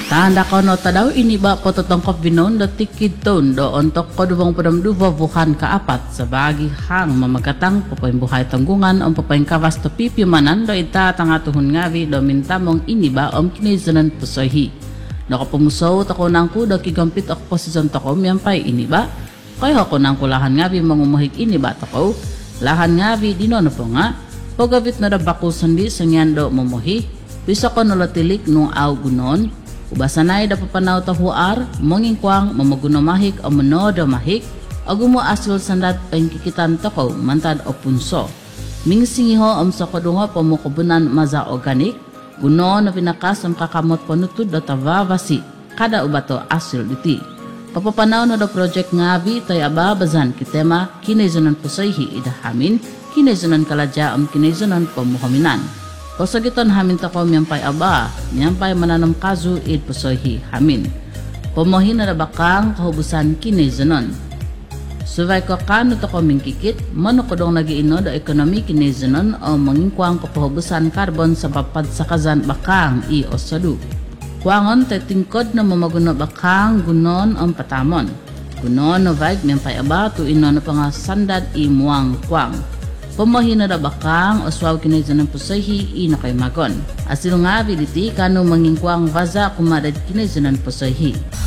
Tanda kono tadaw ini ba pototongkop binon do tikid ton do ontok kodubong padamduva buhan kaapat sa bagi hang mamagatang papayin buhay tanggungan om papayin kawas to pipimanan do ita tangatuhun ngavi do mintamong ini ba om kinizanan pusohi. Nakapumusaw tako nangku do kigampit ak posisyon tako miyampay ini ba. Kaya ako nangku lahan ngavi mangumuhig ini ba tako. Lahan ngavi dinono po nga. Pagavit na dabako sandi sangyan do mumuhi. Bisa ko nalatilik nung aw gunon. Ubasanay da papanaw tahuar, mongingkwang mamagunamahik o manodamahik, agumo asul sandat pangkikitan toko mantad o punso. Mingsingiho sa kadungo pamukubunan maza organik, guno na pinakas ang kakamot panutud da tavavasi, kada ubato asul diti. Papapanaw na da project ngabi tay ababazan kitema kinaizanan pusayhi idahamin, kinaizanan kaladya kinaizanan pamuhaminan. Pasagitan hamin tako miyampay aba, miyampay mananam kazu id pusoyhi hamin. Pomohin na bakang kahubusan kinaizanon. Suvay ko kano tako mingkikit, manukodong nagiino da ekonomi kinaizanon o mangingkwang kapahubusan karbon sa papadsakazan bakang i osadu. Kuangon tay tingkod na mamaguna bakang gunon ang patamon. Gunon no vaig miyampay aba tu ino na panga sandad i muang kwang. Pomohin na bakang oswaw kinaizanan pusayhi i nakay magon. Asil nga biliti kano mangingkwang vaza kumadad kinaizanan pusayhi.